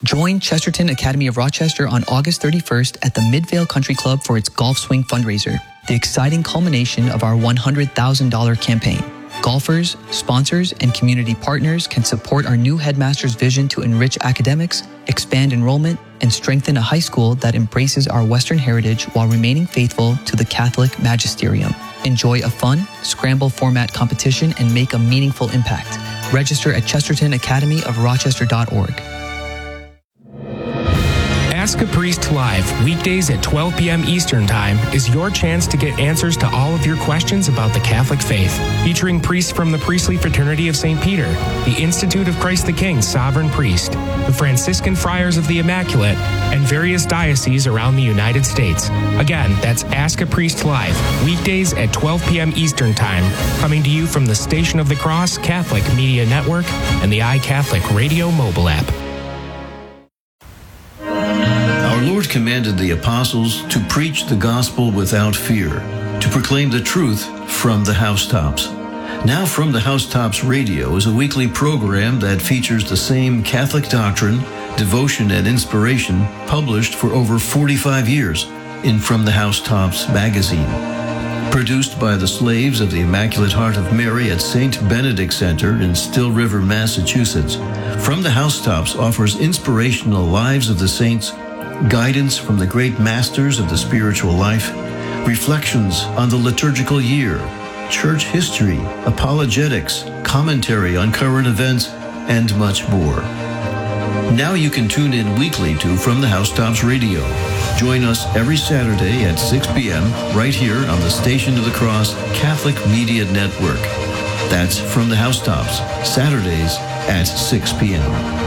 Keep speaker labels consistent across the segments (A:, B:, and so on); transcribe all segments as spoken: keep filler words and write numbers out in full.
A: Join Chesterton Academy of Rochester on August thirty-first at the Midvale Country Club for its Golf Swing fundraiser, the exciting culmination of our one hundred thousand dollars campaign. Golfers, sponsors, and community partners can support our new headmaster's vision to enrich academics, expand enrollment, and strengthen a high school that embraces our Western heritage while remaining faithful to the Catholic magisterium. Enjoy a fun, scramble format competition and make a meaningful impact. Register at chesterton academy of rochester dot org.
B: Ask a Priest Live, weekdays at twelve p.m. Eastern Time, is your chance to get answers to all of your questions about the Catholic faith. Featuring priests from the Priestly Fraternity of Saint Peter, the Institute of Christ the King Sovereign Priest, the Franciscan Friars of the Immaculate, and various dioceses around the United States. Again, that's Ask a Priest Live, weekdays at twelve p.m. Eastern Time, coming to you from the Station of the Cross Catholic Media Network and the iCatholic Radio mobile app.
C: Our Lord commanded the apostles to preach the gospel without fear, to proclaim the truth from the housetops. Now From the Housetops Radio is a weekly program that features the same Catholic doctrine, devotion, and inspiration published for over forty-five years in From the Housetops magazine. Produced by the slaves of the Immaculate Heart of Mary at Saint Benedict Center in Still River, Massachusetts, From the Housetops offers inspirational lives of the saints, guidance from the great masters of the spiritual life, reflections on the liturgical year, church history, apologetics, commentary on current events, and much more. Now you can tune in weekly to From the Housetops Radio. Join us every Saturday at six p.m. right here on the Station of the Cross Catholic Media Network. That's From the Housetops, Saturdays at six p.m.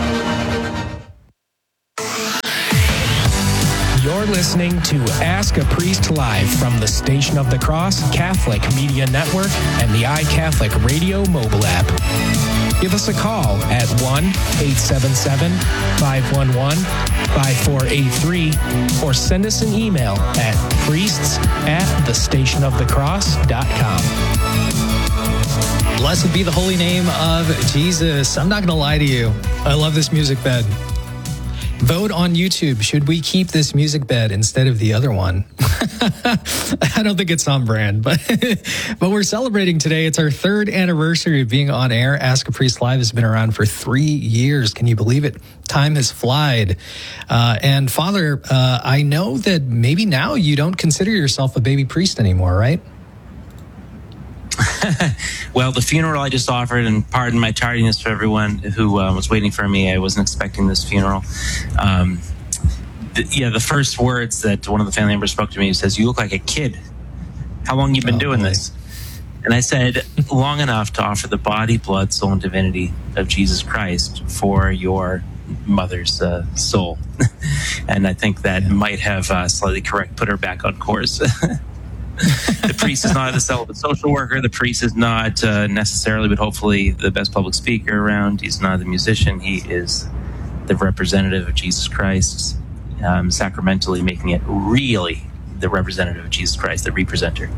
B: You're listening to Ask a Priest Live from the Station of the Cross Catholic Media Network and the iCatholic Radio mobile app. Give us a call at one eight seven seven, five one one, five four eight three or send us an email at priests at the station of the cross dot com.
D: Blessed be the holy name of Jesus. I'm not going to lie to you. I love this music bed. Vote on YouTube. Should we keep this music bed instead of the other one? I don't think it's on brand, but but we're celebrating today. It's our third anniversary of being on air. Ask a Priest Live has been around for three years. Can you believe it? Time has flied. Uh, and Father, uh, I know that maybe now you don't consider yourself a baby priest anymore, right?
E: Well, the funeral I just offered, and pardon my tardiness for everyone who uh, was waiting for me. I wasn't expecting this funeral. Um, the, yeah, the first words that one of the family members spoke to me, he says, "You look like a kid. How long you been oh, doing boy. this?" And I said, "Long enough to offer the body, blood, soul, and divinity of Jesus Christ for your mother's uh, soul." And I think that yeah. might have uh, slightly correct, put her back on course. The priest is not the celibate social worker. The priest is not uh, necessarily, but hopefully, the best public speaker around. He's not the musician. He is the representative of Jesus Christ, um, sacramentally making it really the representative of Jesus Christ, the representer.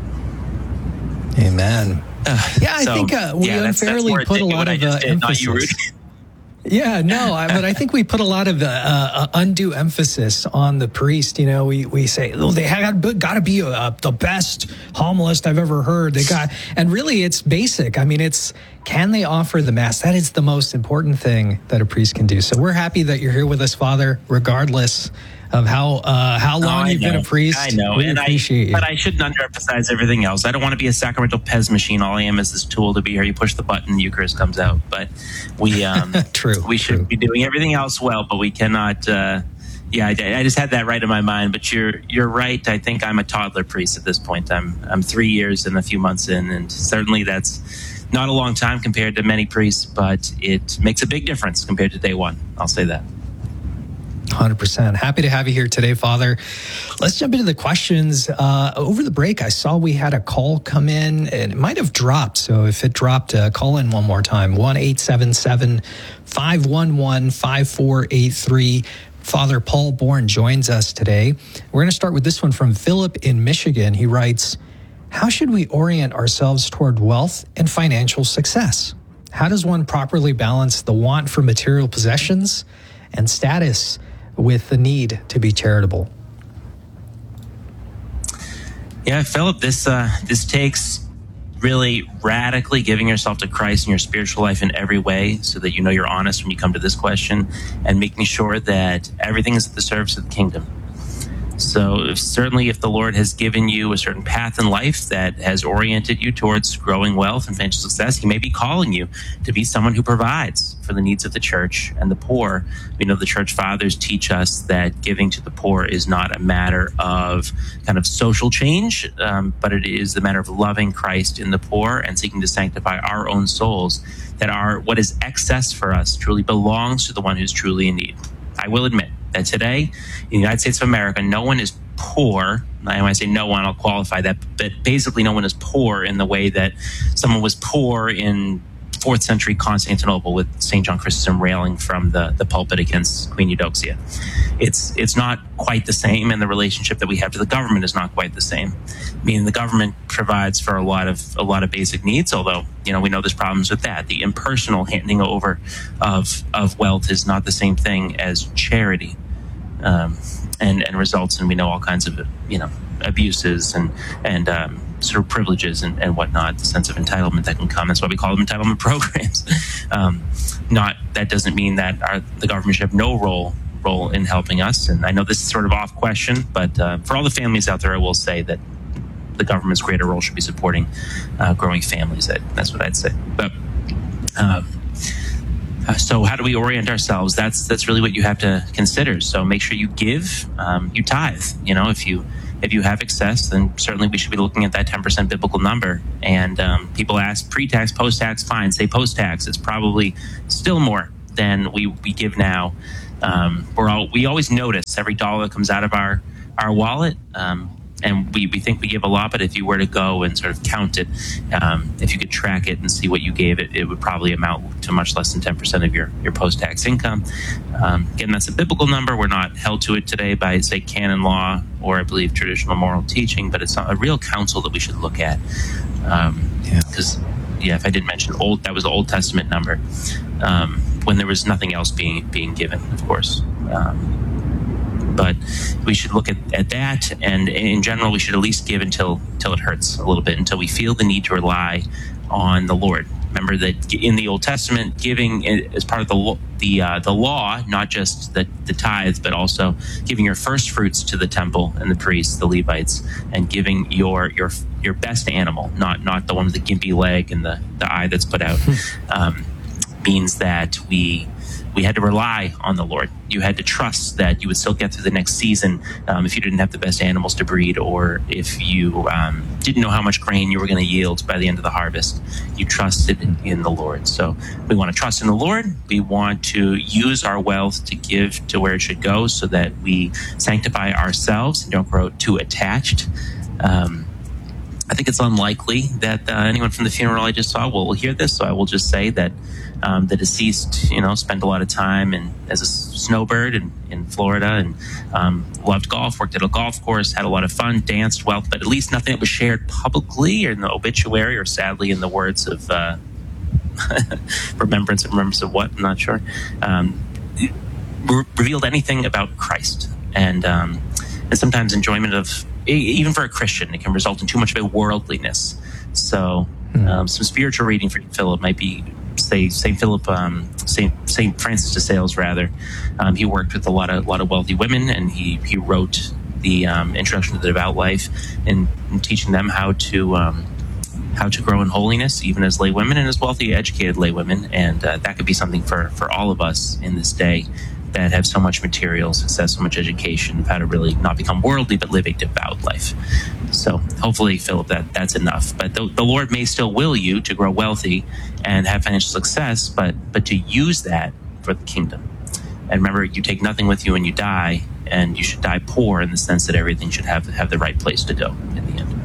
D: Amen. Uh, yeah, I
E: so,
D: think uh, we
E: yeah,
D: unfairly
E: that's, that's
D: put a lot of uh,
E: did,
D: emphasis.
E: Not you,
D: Yeah, no, I, but I think we put a lot of uh, uh, undue emphasis on the priest. You know, we, we say, oh, they have got to be uh, the best homilist I've ever heard. They got, and really, it's basic. I mean, it's can they offer the Mass? That is the most important thing that a priest can do. So we're happy that you're here with us, Father, regardless of how uh, how long
E: oh,
D: you've
E: know.
D: been a priest.
E: I know,
D: we
E: and
D: appreciate
E: I,
D: you.
E: But I shouldn't underemphasize everything else. I don't want to be a sacramental Pez machine. All I am is this tool to be here. You push the button, the Eucharist comes out. But we um,
D: true.
E: We should
D: true.
E: be doing everything else well, but we cannot. Uh, yeah, I, I just had that right in my mind. But you're you're right. I think I'm a toddler priest at this point. I'm I'm three years and a few months in, and certainly that's not a long time compared to many priests, but it makes a big difference compared to day one. I'll say that.
D: one hundred percent. Happy to have you here today, Father. Let's jump into the questions. Uh, over the break, I saw we had a call come in, and it might have dropped. So if it dropped, uh, call in one more time. one eight seven seven, five one one, five four eight three. Father Paul Bourne joins us today. We're going to start with this one from Philip in Michigan. He writes, how should we orient ourselves toward wealth and financial success? How does one properly balance the want for material possessions and status with the need to be charitable?
E: Yeah, Philip, this uh, this takes really radically giving yourself to Christ in your spiritual life in every way, so that you know you're honest when you come to this question, and making sure that everything is at the service of the kingdom. So if, certainly if the Lord has given you a certain path in life that has oriented you towards growing wealth and financial success, he may be calling you to be someone who provides for the needs of the church and the poor. We know the church fathers teach us that giving to the poor is not a matter of kind of social change, um, but it is the matter of loving Christ in the poor and seeking to sanctify our own souls, that our what is excess for us truly belongs to the one who's truly in need. I will admit that today, in the United States of America, no one is poor. When I say no one, I'll qualify that, but basically no one is poor in the way that someone was poor in fourth century Constantinople with Saint John Chrysostom railing from the, the pulpit against Queen Eudoxia. It's it's not quite the same, and the relationship that we have to the government is not quite the same. Meaning the government provides for a lot of a lot of basic needs, although you know we know there's problems with that. The impersonal handing over of of wealth is not the same thing as charity, um, and and results in we know all kinds of you know abuses and and um, sort of privileges and, and whatnot, the sense of entitlement that can come. That's why we call them entitlement programs. Um, not that doesn't mean that our, the government should have no role role in helping us. And I know this is sort of off question, but uh, for all the families out there, I will say that the government's greater role should be supporting uh, growing families. That, that's what I'd say. But uh, so how do we orient ourselves? That's that's really what you have to consider. So make sure you give, um, you tithe. You know, if you If you have excess, then certainly we should be looking at that ten percent biblical number. And um, people ask pre-tax, post-tax, fine. Say post-tax. It's probably still more than we, we give now. Um, we're all, we always notice every dollar that comes out of our, our wallet. Um, and we, we think we give a lot, but if you were to go and sort of count it, um, if you could track it and see what you gave it, it would probably amount to much less than ten percent of your, your post-tax income. Um, again, that's a biblical number. We're not held to it today by, say, canon law or, I believe, traditional moral teaching, but it's a real counsel that we should look at. Um, yeah. Because, yeah, if I did mention old, that was the Old Testament number, um, when there was nothing else being being given, of course. Um, But we should look at, at that, and in general, we should at least give until until it hurts a little bit, until we feel the need to rely on the Lord. Remember that in the Old Testament, giving is part of the the uh, the law, not just the, the tithes, but also giving your first fruits to the temple and the priests, the Levites, and giving your your your best animal, not not the one with the gimpy leg and the, the eye that's put out, um, means that we. We had to rely on the Lord. You had to trust that you would still get through the next season um, if you didn't have the best animals to breed, or if you um, didn't know how much grain you were going to yield by the end of the harvest. You trusted in, in the Lord. So we want to trust in the Lord. We want to use our wealth to give to where it should go, so that we sanctify ourselves and don't grow too attached. Um, I think it's unlikely that uh, anyone from the funeral I just saw will, will hear this, so I will just say that um, the deceased, you know, spent a lot of time in, as a snowbird in, in Florida, and um, loved golf, worked at a golf course, had a lot of fun, danced well, but at least nothing that was shared publicly or in the obituary, or sadly in the words of uh, remembrance and remembrance of what, I'm not sure, um, re- revealed anything about Christ. And, um, and sometimes enjoyment of, even for a Christian, it can result in too much of a worldliness. So um, some spiritual reading for Philip might be, say, Saint Philip, um, Saint Saint Francis de Sales, rather. Um, he worked with a lot of lot of wealthy women, and he he wrote the um, Introduction to the Devout Life, and, and teaching them how to um, how to grow in holiness, even as lay women and as wealthy, educated lay women. And uh, that could be something for for all of us in this day that have so much material success, so much education of how to really not become worldly, but live a devout life. So hopefully, Philip, that that's enough. But the, the Lord may still will you to grow wealthy and have financial success, but but to use that for the kingdom. And remember, you take nothing with you when you die, and you should die poor in the sense that everything should have have the right place to go in the end.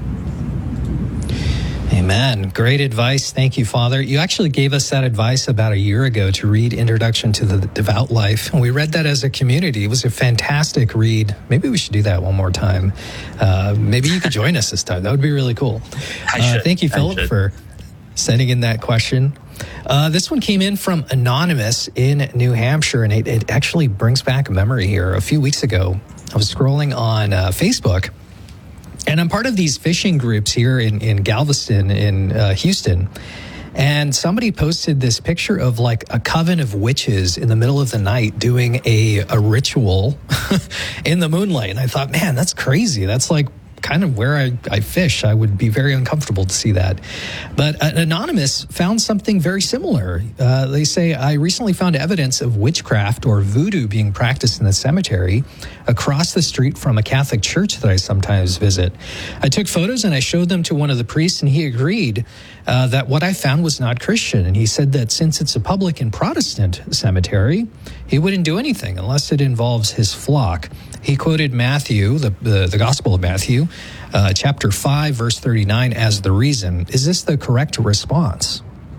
D: Amen. Great advice. Thank you, Father. You actually gave us that advice about a year ago to read Introduction to the Devout Life. And we read that as a community. It was a fantastic read. Maybe we should do that one more time. Uh, maybe you could join us this time. That would be really cool.
E: I should.
D: Uh, thank you, Philip, for sending in that question. Uh, this one came in from Anonymous in New Hampshire, and it, it actually brings back a memory here. A few weeks ago, I was scrolling on uh, Facebook, and I'm part of these fishing groups here in, in Galveston, in uh, Houston. And somebody posted this picture of like a coven of witches in the middle of the night doing a, a ritual in the moonlight. And I thought, man, that's crazy. That's like kind of where I, I fish. I would be very uncomfortable to see that. But an Anonymous found something very similar. Uh, they say, I recently found evidence of witchcraft or voodoo being practiced in the cemetery across the street from a Catholic church that I sometimes visit. I took photos and I showed them to one of the priests, and he agreed uh, that what I found was not Christian. And he said that since it's a public and Protestant cemetery, he wouldn't do anything unless it involves his flock. He quoted Matthew, the, the, the Gospel of Matthew, uh, chapter five, verse thirty-nine, as the reason. Is this the correct response?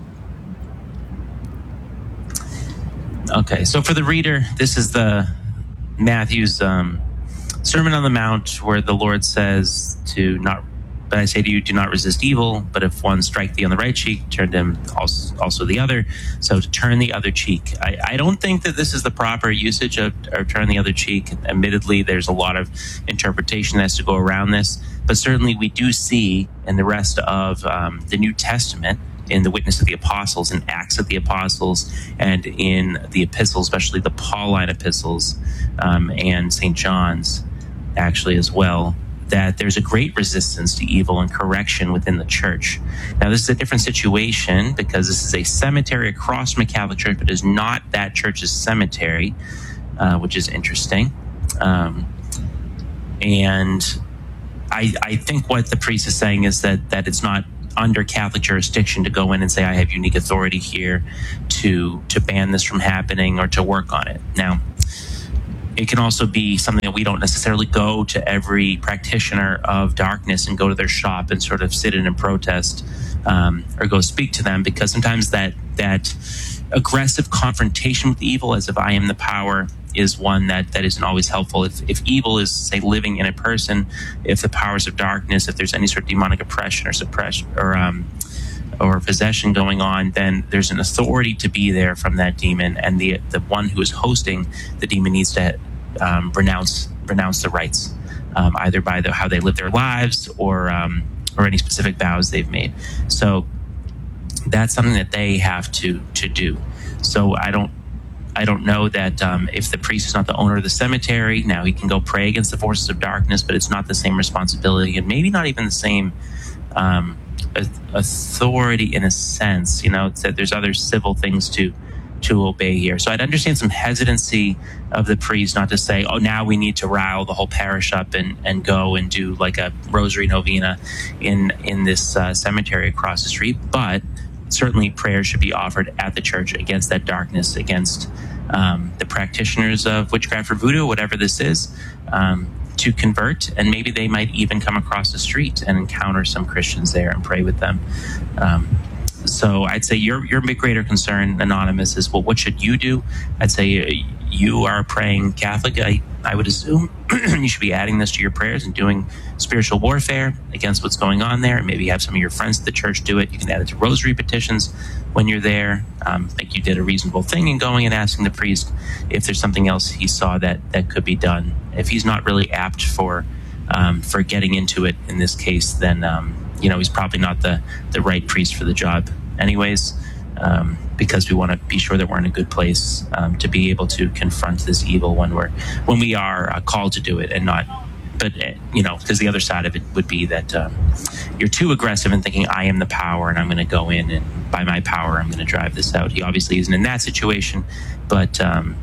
E: Okay, so for the reader, this is the Matthew's um, Sermon on the Mount, where the Lord says to not, but I say to you, do not resist evil, but if one strike thee on the right cheek, turn to him also, also the other. So to turn the other cheek. I, I don't think that this is the proper usage of, of turn the other cheek. Admittedly, there's a lot of interpretation that has to go around this, but certainly we do see in the rest of um, the New Testament, in the Witness of the Apostles, in Acts of the Apostles, and in the epistles, especially the Pauline epistles, um, and Saint John's actually as well, that there's a great resistance to evil and correction within the church. Now, this is a different situation because this is a cemetery across from a Catholic church, but is not that church's cemetery, uh, which is interesting. Um, and I, I think what the priest is saying is that that it's not under Catholic jurisdiction to go in and say, I have unique authority here to to ban this from happening or to work on it. Now, it can also be something that we don't necessarily go to every practitioner of darkness and go to their shop and sort of sit in and protest um, or go speak to them, because sometimes that that aggressive confrontation with evil, as if I am the power, is one that, that isn't always helpful. If, if evil is, say, living in a person, if the powers of darkness, if there's any sort of demonic oppression or suppression or um, or possession going on, then there's an authority to be there from that demon, and the the one who is hosting the demon needs to um, renounce renounce the rights, um, either by the, how they live their lives or um, or any specific vows they've made. So that's something that they have to to do. So I don't. I don't know that um, if the priest is not the owner of the cemetery, now he can go pray against the forces of darkness, but it's not the same responsibility, and maybe not even the same um, authority in a sense. You know, it's that there's other civil things to to obey here. So I'd understand some hesitancy of the priest not to say, oh, now we need to rile the whole parish up and, and go and do like a rosary novena in, in this uh, cemetery across the street. But certainly prayers should be offered at the church against that darkness, against um, the practitioners of witchcraft or voodoo, whatever this is, um, to convert. And maybe they might even come across the street and encounter some Christians there and pray with them. Um, so I'd say your your greater concern, Anonymous, is, well, what should you do? I'd say you are a praying Catholic. I, I would assume you should be adding this to your prayers and doing spiritual warfare against what's going on there. And maybe have some of your friends at the church do it. You can add it to rosary petitions when you're there. Um, I think you did a reasonable thing in going and asking the priest if there's something else he saw that, that could be done. If he's not really apt for um, for getting into it in this case, then um, you know he's probably not the, the right priest for the job anyways. Um, because we want to be sure that we're in a good place um, to be able to confront this evil when we're when we are uh, called to do it, and not. But uh, you know, because the other side of it would be that um, you're too aggressive in thinking I am the power and I'm going to go in and by my power I'm going to drive this out. He obviously isn't in that situation, but um,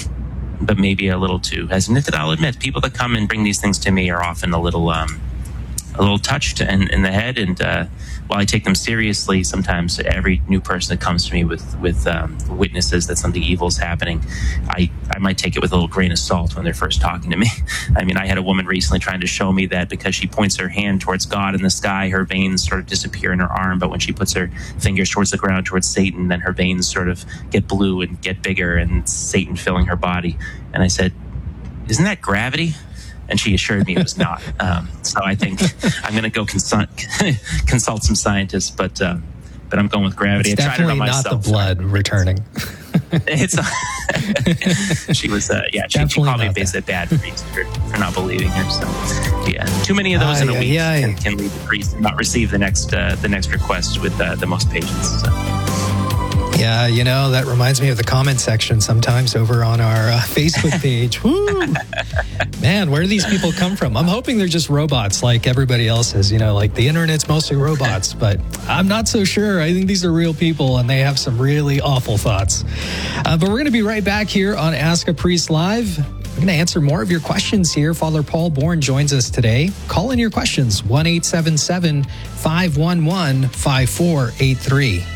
E: but maybe a little too hesitant. I'll admit, people that come and bring these things to me are often a little um, a little touched in, in the head, and uh, while I take them seriously, sometimes every new person that comes to me with with um, witnesses that something evil is happening, I, I might take it with a little grain of salt when they're first talking to me. I mean, I had a woman recently trying to show me that because she points her hand towards God in the sky, her veins sort of disappear in her arm, but when she puts her fingers towards the ground, towards Satan, then her veins sort of get blue and get bigger, and Satan filling her body. And I said, isn't that gravity? And she assured me it was not. Um, so I think I'm going to go consult, consult some scientists. But um, but I'm going with gravity.
D: It's
E: I tried it on
D: definitely not
E: myself.
D: the blood returning.
E: It's she was uh, yeah she, she called me basically a bad priest for, for not believing her. So yeah, too many of those
D: uh,
E: in a
D: yeah,
E: week
D: yeah,
E: can,
D: yeah.
E: can lead the priest and not receive the next uh, the next request with uh, the most patience. So.
D: Yeah, you know, that reminds me of the comment section sometimes over on our uh, Facebook page. Woo! Man, where do these people come from? I'm hoping they're just robots like everybody else is. You know, like the internet's mostly robots, but I'm not so sure. I think these are real people and they have some really awful thoughts. Uh, but we're going to be right back here on Ask a Priest Live. We're going to answer more of your questions here. Father Paul Bourne joins us today. Call in your questions, one eight seven seven, five one one, five four eight three.